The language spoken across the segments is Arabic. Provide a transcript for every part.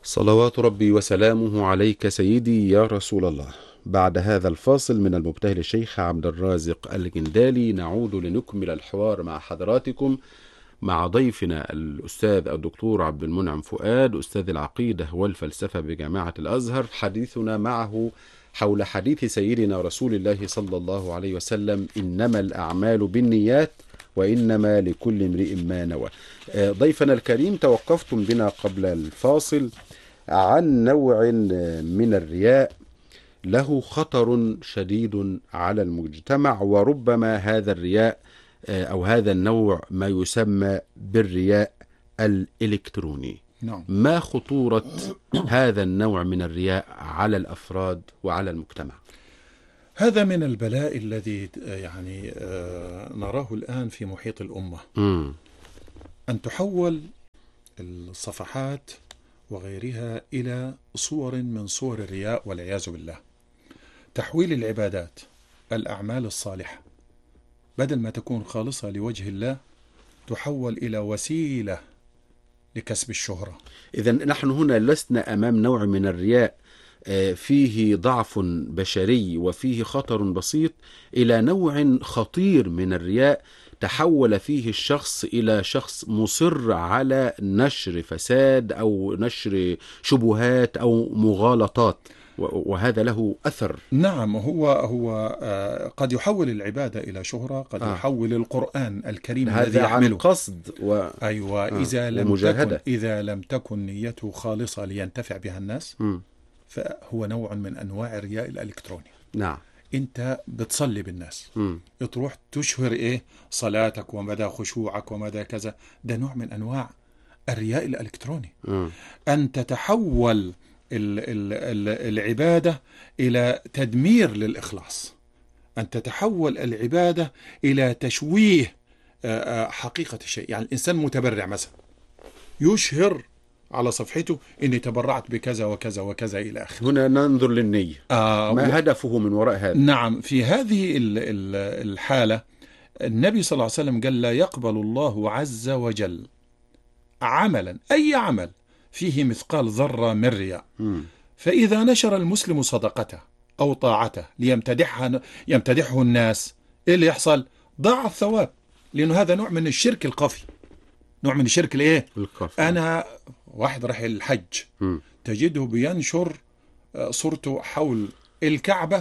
صلوات ربي وسلامه عليك سيدي يا رسول الله. بعد هذا الفاصل من المبتهل الشيخ عبد الرازق الجندالي نعود لنكمل الحوار مع حضراتكم مع ضيفنا الأستاذ الدكتور عبد المنعم فؤاد، أستاذ العقيدة والفلسفة بجامعة الأزهر. حديثنا معه حول حديث سيدنا رسول الله صلى الله عليه وسلم: إنما الأعمال بالنيات وإنما لكل امرئ ما نوى. ضيفنا الكريم، توقفتم بنا قبل الفاصل عن نوع من الرياء له خطر شديد على المجتمع، وربما هذا الرياء أو هذا النوع ما يسمى بالرياء الإلكتروني. نعم. ما خطورة هذا النوع من الرياء على الأفراد وعلى المجتمع؟ هذا من البلاء الذي نراه الآن في محيط الأمة. أن تحول الصفحات وغيرها إلى صور من صور الرياء والعياذ بالله. تحويل العبادات، الأعمال الصالحة، بدل ما تكون خالصة لوجه الله تحول إلى وسيلة لكسب الشهرة. إذن نحن هنا لسنا أمام نوع من الرياء فيه ضعف بشري وفيه خطر بسيط، إلى نوع خطير من الرياء تحول فيه الشخص إلى شخص مصر على نشر فساد أو نشر شبهات أو مغالطات، وهذا له أثر. نعم، هو قد يحول العبادة إلى شهرة، قد يحول القرآن الكريم الذي يحمله عن قصد أيوة. إذا لم تكن نيته خالصة لينتفع بها الناس فهو نوع من أنواع الرياء الإلكتروني. نعم. أنت بتصلي بالناس، تروح تشهر صلاتك ومدى خشوعك ومدى كذا، ده نوع من أنواع الرياء الإلكتروني. أن تتحول العبادة إلى تدمير للإخلاص، أن تتحول العبادة إلى تشويه حقيقة الشيء. يعني الإنسان متبرع مثلا يشهر على صفحته إني تبرعت بكذا وكذا وكذا إلى آخره. هنا ننظر للنية، ما هدفه من وراء هذا؟ نعم، في هذه الحالة النبي صلى الله عليه وسلم قال: لا يقبل الله عز وجل عملا، أي عمل فيه مثقال ذرة من رياء. فإذا نشر المسلم صدقته أو طاعته يمتدحه الناس، إيه اللي يحصل؟ ضاع الثواب، لأنه هذا نوع من الشرك الخفي، نوع من الشرك الخفي. أنا واحد راح الحج تجده بينشر صورته حول الكعبة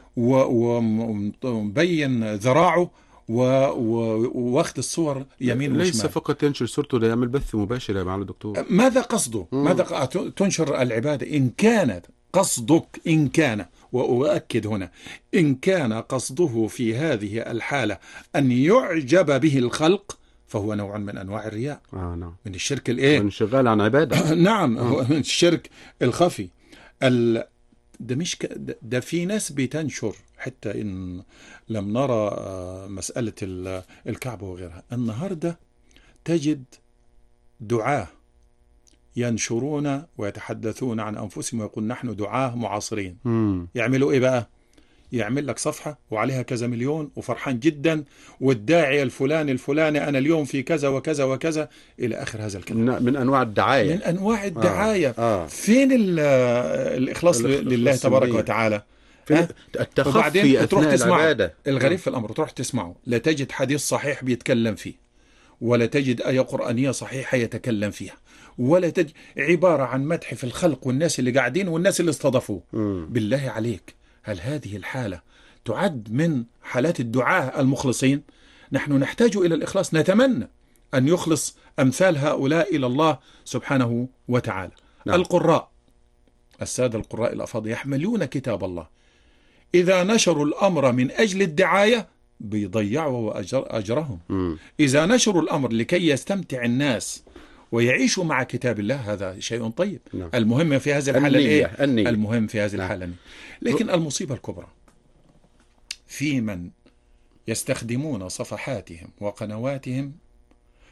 ومبين ذراعه واخذ الصور يمين وشمال. ليس فقط ينشر صورته، ده يعمل بث مباشر يا معالي الدكتور. ماذا قصده؟ ماذا تنشر العبادة؟ إن كانت قصدك، إن كان، وأؤكد هنا، إن كان قصده في هذه الحالة أن يعجب به الخلق فهو نوع من أنواع الرياء. نعم. من الشرك من انشغال عن عبادة. نعم، هو من الشرك الخفي. ده مش ده في ناس بتنشر، حتى إن لم نرى مسألة الكعبة وغيرها، النهاردة تجد دعاة ينشرون ويتحدثون عن أنفسهم ويقول نحن دعاة معاصرين. يعملوا إيه بقى؟ يعمل لك صفحة وعليها كذا مليون وفرحان جدا، والداعية الفلاني أنا اليوم في كذا وكذا وكذا إلى آخر هذا الكلام. من أنواع الدعاية، من أنواع الدعاية. فين الإخلاص لله تبارك وتعالى؟ التخفي أثناء العبادة. الغريب في الأمر تروح تسمعه، لا تجد حديث صحيح بيتكلم فيه، ولا تجد آية قرآنية صحيحة يتكلم فيها، ولا تجد عبارة عن مدح في الخلق والناس اللي قاعدين والناس اللي استضافوه. بالله عليك، هل هذه الحالة تعد من حالات الدعاة المخلصين؟ نحن نحتاج إلى الإخلاص، نتمنى أن يخلص أمثال هؤلاء إلى الله سبحانه وتعالى. نعم. القراء، السادة القراء الأفاضل يحملون كتاب الله، إذا نشروا الأمر من أجل الدعاية بيضيعوا أجرهم. إذا نشروا الأمر لكي يستمتع الناس ويعيشوا مع كتاب الله هذا شيء طيب. نعم. المهم في هذه الحالة النية. المهم في هذه الحالة. لكن المصيبة الكبرى في من يستخدمون صفحاتهم وقنواتهم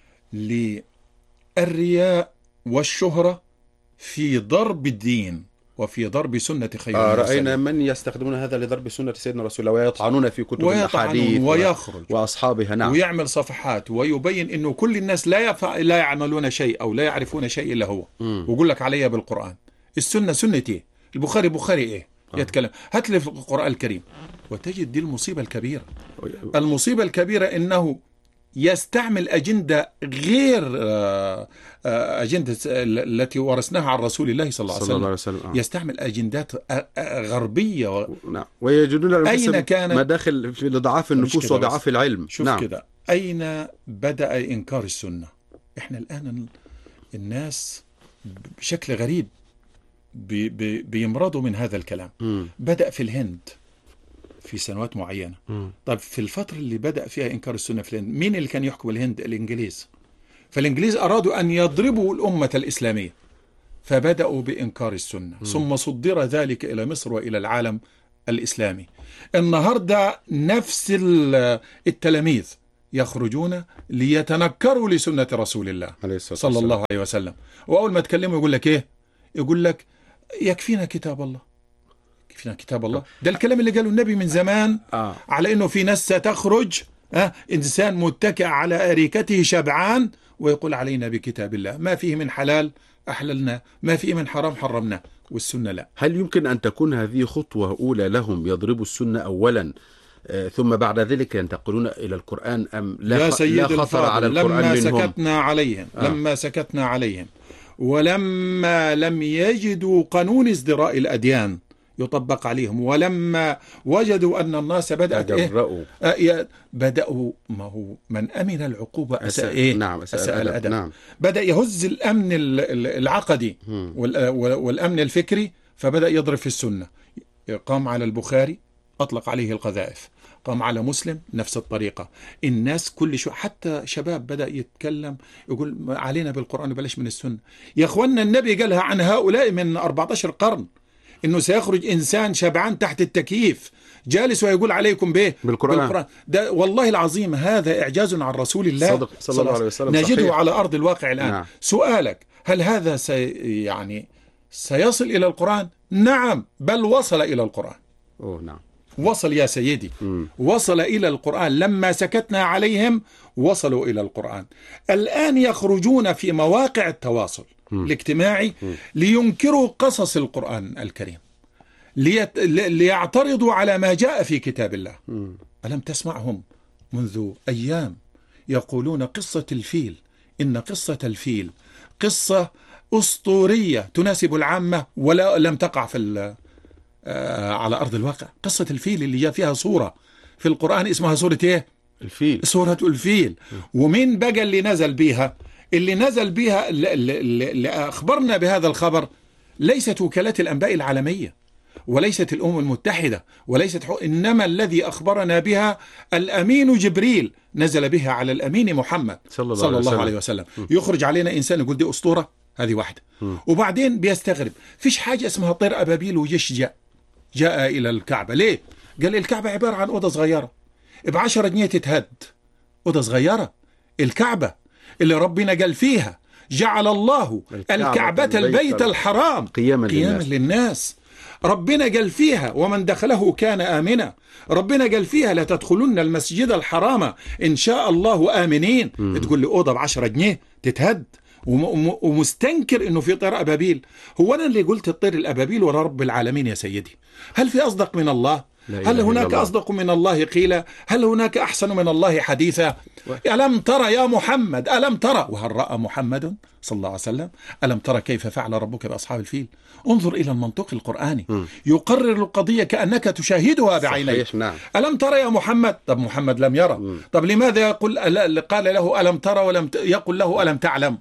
للرياء والشهرة في ضرب الدين وفي ضرب سنة خير رأينا المرسلين. من يستخدمون هذا لضرب سنة سيدنا رسول الله ويطعنون في كتب الأحاديث ويخرج وأصحابها. نعم. ويعمل صفحات ويبين أنه كل الناس لا يعملون شيء أو لا يعرفون شيء إلا هو، ويقول لك عليها بالقرآن. السنة سنتي، البخاري بخاري إيه يتكلم، هات لي في القرآن الكريم. وتجد دي المصيبة الكبيرة. المصيبة الكبيرة أنه يستعمل أجندة غير أجندة التي ورثناها عن رسول الله صلى الله عليه وسلم. يستعمل أجندات غربية نعم. ويجدون أين كان مداخل في لضعاف النفوس وضعاف العلم. شوف نعم. كده، أين بدأ إنكار السنة؟ إحنا الآن الناس بشكل غريب بيمرضوا من هذا الكلام. بدأ في الهند في سنوات معينة. طب في الفترة اللي بدأ فيها إنكار السنة في الهند، مين اللي كان يحكم الهند؟ الإنجليز. فالإنجليز أرادوا أن يضربوا الأمة الإسلامية، فبدأوا بإنكار السنة، ثم صدر ذلك إلى مصر وإلى العالم الإسلامي. النهاردة نفس التلاميذ يخرجون ليتنكروا لسنة رسول الله صلى الله عليه وسلم. وأول ما تكلموا يقول لك إيه؟ يقول لك يكفينا كتاب الله، يكفينا كتاب الله. ده الكلام اللي قاله النبي من زمان على إنه في ناس ستخرج إنسان متكئ على أريكته شبعان ويقول علينا بكتاب الله، ما فيه من حلال أحللنا، ما فيه من حرام حرمنا، والسنة لا. هل يمكن أن تكون هذه خطوة أولى لهم يضربوا السنة أولا ثم بعد ذلك ينتقلون إلى القرآن، أم لا خطر على القرآن منهم؟ لما سكتنا عليهم ولما لم يجدوا قانون ازدراء الأديان يطبق عليهم، ولما وجدوا أن الناس بدأت بدأوا، ما هو من أمن العقوبة أساء نعم. أساء الأدب. نعم. بدأ يهز الأمن العقدي والأمن الفكري، فبدأ يضرب في السنة. قام على البخاري أطلق عليه القذائف، قام على مسلم نفس الطريقة. الناس كل شو، حتى شباب بدأ يتكلم يقول علينا بالقرآن بلاش من السنة. يا أخوانا النبي قالها عن هؤلاء من 14 قرن، إنه سيخرج إنسان شبعان تحت التكييف جالس ويقول عليكم به بالقرآن. ده والله العظيم هذا إعجاز عن رسول الله صلى الله عليه وسلم، نجده صحيح. على أرض الواقع الآن. نعم. سؤالك، هل هذا سيصل إلى القرآن؟ نعم، بل وصل إلى القرآن. نعم. وصل يا سيدي. وصل إلى القرآن. لما سكتنا عليهم وصلوا إلى القرآن. الآن يخرجون في مواقع التواصل الاجتماعي لينكروا قصص القرآن الكريم، ليعترضوا على ما جاء في كتاب الله. ألم تسمعهم منذ أيام يقولون قصة الفيل، إن قصة الفيل قصة أسطورية تناسب العامة ولا لم تقع على أرض الواقع. قصة الفيل اللي جاء فيها صورة في القرآن اسمها سورة إيه؟ الفيل. سورة الفيل. ومين بقى اللي نزل بيها؟ اللي نزل بيها اللي أخبرنا بهذا الخبر ليست وكالات الأنباء العالمية، وليست الأمم المتحدة، وليست إنما الذي أخبرنا بها الأمين جبريل، نزل بها على الأمين محمد صلى الله عليه وسلم. يخرج علينا إنسان يقول دي أسطورة، هذه واحدة. وبعدين بيستغرب، فيش حاجة اسمها طير أبابيل وجيش جاء إلى الكعبة. ليه؟ قال الكعبة عبارة عن أوضة صغيرة ب10 جنيه تتهد، أوضة صغيرة. الكعبة اللي ربنا قال فيها جعل الله الكعبة البيت الحرام قياما للناس. ربنا قال فيها ومن دخله كان آمنا. ربنا قال فيها لا تدخلن المسجد الحرام إن شاء الله آمنين. تقول لي أوضة ب10 جنيه تتهد ومستنكر إنه في طير أبابيل؟ هو أنا اللي قلت الطير الأبابيل ولا رب العالمين يا سيدي؟ هل في أصدق من الله؟ هل هناك أصدق من الله قيلا؟ هل هناك أحسن من الله حديثا؟ ألم ترى يا محمد، ألم ترى، وهل رأى محمد صلى الله عليه وسلم؟ ألم ترى كيف فعل ربك بأصحاب الفيل؟ انظر إلى المنطق القرآني يقرر القضية كأنك تشاهدها بعينيك. نعم. ألم ترى يا محمد؟ طب محمد لم يرى. طب لماذا قال له ألم ترى ولم يقل له ألم تعلم؟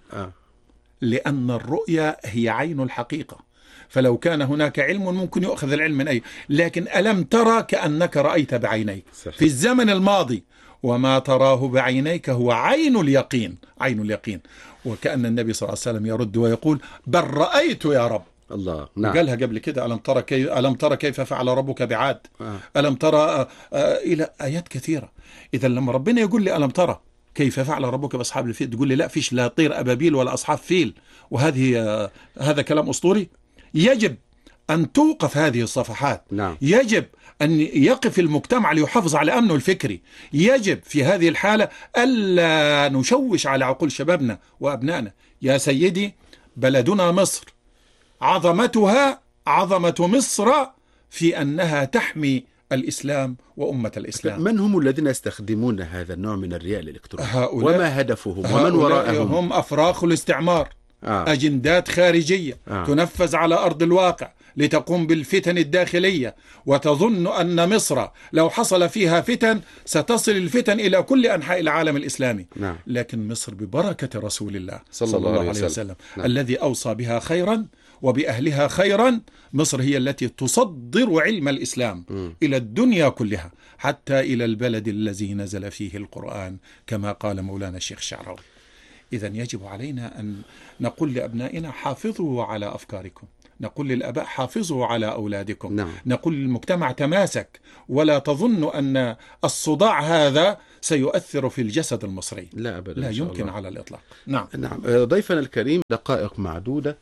لأن الرؤيا هي عين الحقيقة، فلو كان هناك علم ممكن يؤخذ العلم من أي، لكن ألم ترى كأنك رأيت بعينيك في الزمن الماضي، وما تراه بعينيك هو عين اليقين، عين اليقين. وكأن النبي صلى الله عليه وسلم يرد ويقول بل رأيت يا رب. الله. نعم. قالها قبل كده، ألم ترى كيف فعل ربك بعاد. ألم ترى إلى آيات كثيرة. إذا لما ربنا يقول لي ألم ترى كيف فعل ربك بأصحاب الفيل، تقول لي لا فيش لا طير أبابيل ولا أصحاب فيل، هذا كلام أسطوري. يجب أن توقف هذه الصفحات. نعم. يجب أن يقف المجتمع ليحافظ على أمنه الفكري. يجب في هذه الحالة ألا نشوش على عقول شبابنا وأبنائنا. يا سيدي، بلدنا مصر عظمتها عظمة مصر في أنها تحمي الإسلام وأمة الإسلام. من هم الذين يستخدمون هذا النوع من الرياء الإلكتروني؟ وما هدفهم ومن وراءهم؟ هم أفراخ الاستعمار. أجندات خارجية تنفذ على أرض الواقع لتقوم بالفتن الداخلية، وتظن أن مصر لو حصل فيها فتن ستصل الفتن إلى كل أنحاء العالم الإسلامي. نعم. لكن مصر ببركة رسول الله صلى الله عليه وسلم. نعم. الذي أوصى بها خيرا وبأهلها خيرا. مصر هي التي تصدر علم الإسلام إلى الدنيا كلها، حتى إلى البلد الذي نزل فيه القرآن، كما قال مولانا الشيخ الشعراوي. إذا يجب علينا أن نقول لأبنائنا حافظوا على أفكاركم، نقول للأباء حافظوا على أولادكم. نعم. نقول للمجتمع تماسك، ولا تظنوا أن الصداع هذا سيؤثر في الجسد المصري. لا أبدا، لا يمكن على الإطلاق. نعم. ضيفنا الكريم، دقائق معدودة.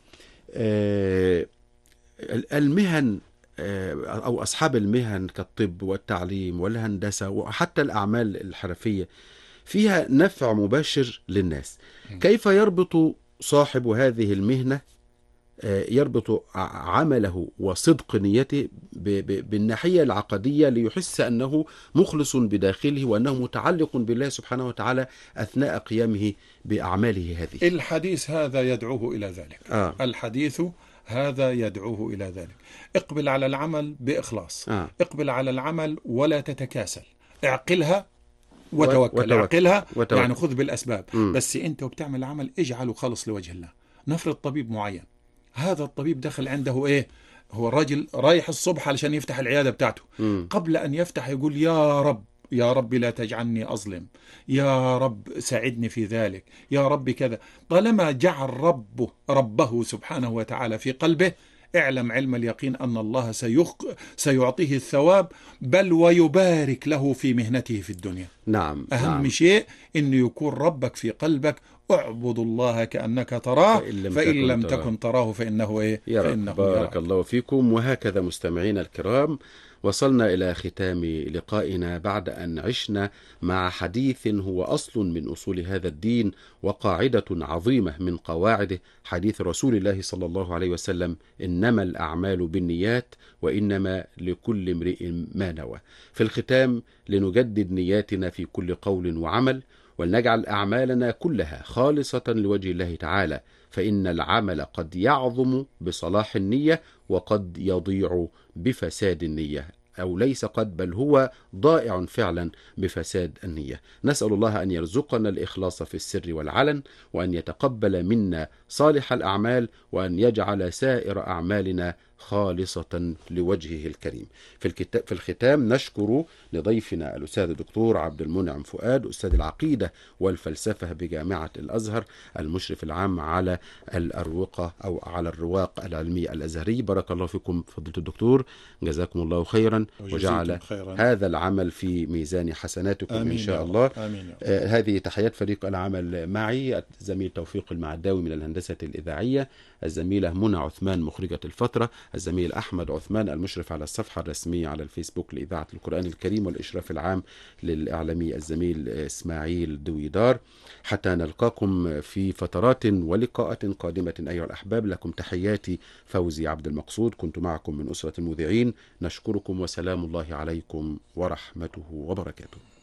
المهن أو أصحاب المهن كالطب والتعليم والهندسة وحتى الأعمال الحرفية فيها نفع مباشر للناس. كيف يربط صاحب هذه المهنة يربط عمله وصدق نيته بالناحية العقدية ليحس أنه مخلص بداخله وأنه متعلق بالله سبحانه وتعالى أثناء قيامه بأعماله هذه؟ الحديث هذا يدعوه إلى ذلك. الحديث هذا يدعوه إلى ذلك. اقبل على العمل بإخلاص. اقبل على العمل ولا تتكاسل. اعقلها وتوكل. اعقلها يعني خذ بالأسباب. بس أنت وبتعمل عمل اجعله خالص لوجه الله. نفرض طبيب معين، هذا الطبيب دخل عنده إيه؟ هو الرجل رايح الصبح علشان يفتح العيادة بتاعته. قبل أن يفتح يقول يا رب، يا رب لا تجعلني أظلم، يا رب ساعدني في ذلك، يا رب كذا. طالما جعل ربه سبحانه وتعالى في قلبه، اعلم علم اليقين أن الله سيعطيه الثواب، بل ويبارك له في مهنته في الدنيا. نعم. أهم شيء أنه يكون ربك في قلبك. اعبد الله كأنك تراه فإن لم تكن تراه فإنه إيه؟ فإنه بارك الله فيكم. وهكذا مستمعينا الكرام، وصلنا إلى ختام لقائنا بعد أن عشنا مع حديث هو أصل من أصول هذا الدين وقاعدة عظيمة من قواعده، حديث رسول الله صلى الله عليه وسلم: إنما الأعمال بالنيات وإنما لكل امرئ ما نوى. في الختام، لنجدد نياتنا في كل قول وعمل، ولنجعل أعمالنا كلها خالصة لوجه الله تعالى، فإن العمل قد يعظم بصلاح النية وقد يضيع بفساد النية، أو ليس قد بل هو ضائع فعلا بفساد النية. نسأل الله أن يرزقنا الإخلاص في السر والعلن، وأن يتقبل منا صالح الأعمال، وأن يجعل سائر أعمالنا خالصة لوجهه الكريم. في الختام نشكر لضيفنا الأستاذ الدكتور عبد المنعم فؤاد، أستاذ العقيدة والفلسفة بجامعة الأزهر، المشرف العام على الأروقة أو على الرواق العلمي الأزهري. بارك الله فيكم فضيلة الدكتور، جزاكم الله خيرا، وجعل هذا العمل في ميزان حسناتكم إن شاء الله. هذه تحيات فريق العمل معي: الزميل توفيق المعداوي من الهندسة الإذاعية، الزميلة منى عثمان مخرجة الفترة، الزميل أحمد عثمان المشرف على الصفحة الرسمية على الفيسبوك لإذاعة القرآن الكريم، والإشراف العام للإعلامي الزميل إسماعيل دويدار. حتى نلقاكم في فترات ولقاءات قادمة أيها الأحباب، لكم تحياتي فوزي عبد المقصود، كنت معكم من أسرة المذيعين. نشكركم وسلام الله عليكم ورحمته وبركاته.